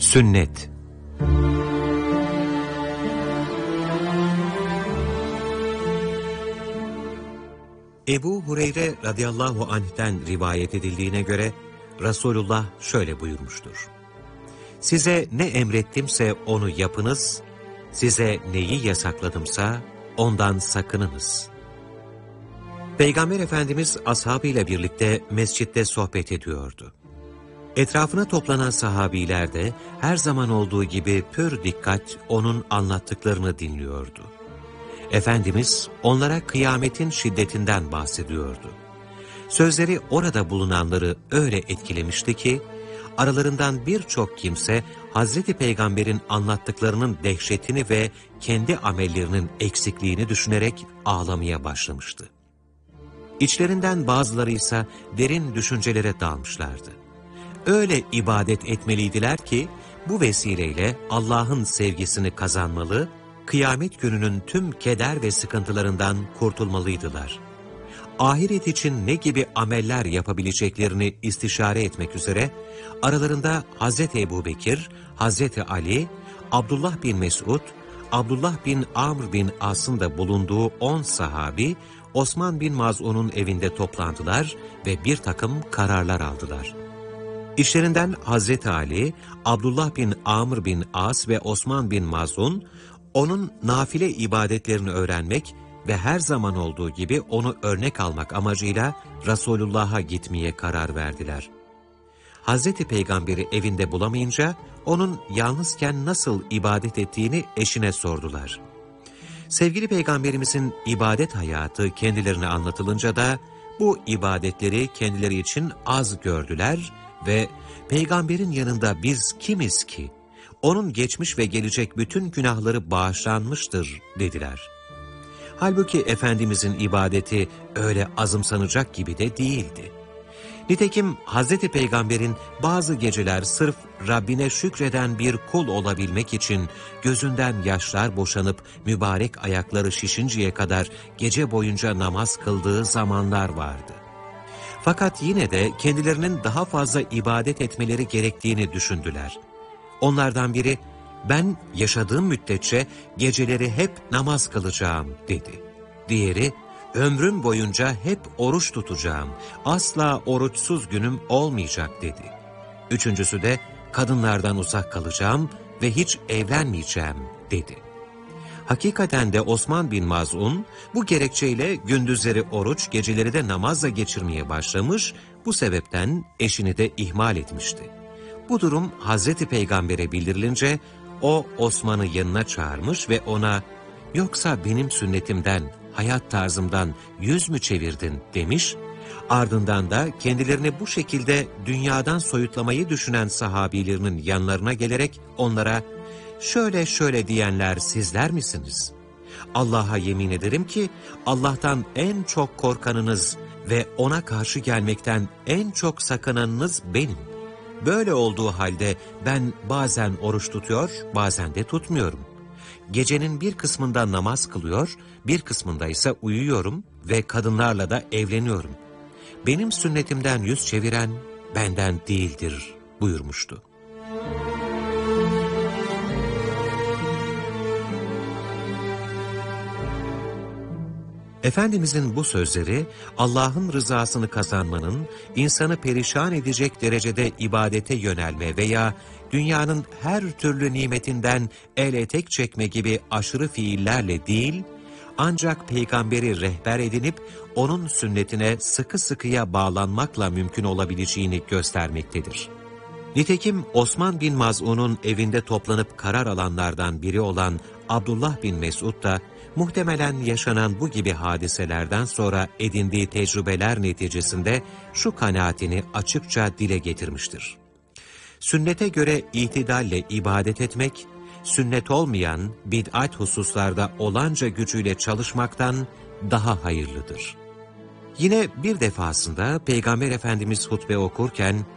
Sünnet. Ebu Hureyre radıyallahu anh'ten rivayet edildiğine göre Resulullah şöyle buyurmuştur: Size ne emrettimse onu yapınız, size neyi yasakladımsa ondan sakınınız. Peygamber Efendimiz ashabıyla birlikte mescitte sohbet ediyordu. Etrafına toplanan sahabiler de her zaman olduğu gibi pür dikkat onun anlattıklarını dinliyordu. Efendimiz onlara kıyametin şiddetinden bahsediyordu. Sözleri orada bulunanları öyle etkilemişti ki, aralarından birçok kimse Hazreti Peygamber'in anlattıklarının dehşetini ve kendi amellerinin eksikliğini düşünerek ağlamaya başlamıştı. İçlerinden bazıları ise derin düşüncelere dalmışlardı. Öyle ibadet etmeliydiler ki, bu vesileyle Allah'ın sevgisini kazanmalı, kıyamet gününün tüm keder ve sıkıntılarından kurtulmalıydılar. Ahiret için ne gibi ameller yapabileceklerini istişare etmek üzere, aralarında Hazreti Ebubekir, Hazreti Ali, Abdullah bin Mesud, Abdullah bin Amr bin As'ın da bulunduğu 10 sahabi, Osman bin Maz'un'un evinde toplandılar ve bir takım kararlar aldılar. İşlerinden Hazreti Ali, Abdullah bin Amr bin As ve Osman bin Maz'un, onun nafile ibadetlerini öğrenmek ve her zaman olduğu gibi onu örnek almak amacıyla Resulullah'a gitmeye karar verdiler. Hazreti Peygamber'i evinde bulamayınca onun yalnızken nasıl ibadet ettiğini eşine sordular. Sevgili Peygamberimizin ibadet hayatı kendilerine anlatılınca da bu ibadetleri kendileri için az gördüler ve Peygamberin yanında biz kimiz ki? Onun geçmiş ve gelecek bütün günahları bağışlanmıştır dediler. Halbuki Efendimizin ibadeti öyle azımsanacak gibi de değildi. Nitekim Hazreti Peygamber'in bazı geceler sırf Rabbine şükreden bir kul olabilmek için gözünden yaşlar boşanıp mübarek ayakları şişinceye kadar gece boyunca namaz kıldığı zamanlar vardı. Fakat yine de kendilerinin daha fazla ibadet etmeleri gerektiğini düşündüler. Onlardan biri, ben yaşadığım müddetçe geceleri hep namaz kılacağım dedi. Diğeri, ömrüm boyunca hep oruç tutacağım, asla oruçsuz günüm olmayacak dedi. Üçüncüsü de, kadınlardan uzak kalacağım ve hiç evlenmeyeceğim dedi. Hakikaten de Osman bin Maz'un bu gerekçeyle gündüzleri oruç, geceleri de namazla geçirmeye başlamış, bu sebepten eşini de ihmal etmişti. Bu durum Hazreti Peygamber'e bildirilince o Osman'ı yanına çağırmış ve ona "Yoksa benim sünnetimden, hayat tarzımdan yüz mü çevirdin?" demiş. Ardından da kendilerini bu şekilde dünyadan soyutlamayı düşünen sahabilerinin yanlarına gelerek onlara "Şöyle şöyle diyenler sizler misiniz? Allah'a yemin ederim ki Allah'tan en çok korkanınız ve ona karşı gelmekten en çok sakınanınız benim. Böyle olduğu halde ben bazen oruç tutuyor, bazen de tutmuyorum. Gecenin bir kısmında namaz kılıyor, bir kısmında ise uyuyorum ve kadınlarla da evleniyorum. Benim sünnetimden yüz çeviren benden değildir" buyurmuştu. Efendimizin bu sözleri, Allah'ın rızasını kazanmanın, insanı perişan edecek derecede ibadete yönelme veya dünyanın her türlü nimetinden el etek çekme gibi aşırı fiillerle değil, ancak peygamberi rehber edinip onun sünnetine sıkı sıkıya bağlanmakla mümkün olabileceğini göstermektedir. Nitekim Osman bin Maz'un'un evinde toplanıp karar alanlardan biri olan Abdullah bin Mesud da muhtemelen yaşanan bu gibi hadiselerden sonra edindiği tecrübeler neticesinde şu kanaatini açıkça dile getirmiştir. Sünnete göre itidalle ibadet etmek, sünnet olmayan bid'at hususlarda olanca gücüyle çalışmaktan daha hayırlıdır. Yine bir defasında Peygamber Efendimiz hutbe okurken